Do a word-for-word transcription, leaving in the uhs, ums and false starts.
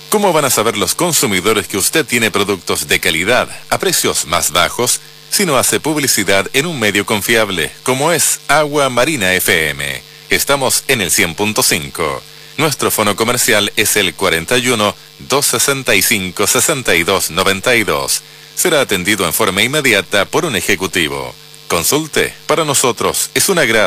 ¿Cómo van a saber los consumidores que usted tiene productos de calidad a precios más bajos si no hace publicidad en un medio confiable como es Agua Marina F M? Estamos en el cien punto cinco. Nuestro fono comercial es el cuarenta y uno, doscientos sesenta y cinco, sesenta y dos noventa y dos. Será atendido en forma inmediata por un ejecutivo. Consulte, para nosotros es un agrado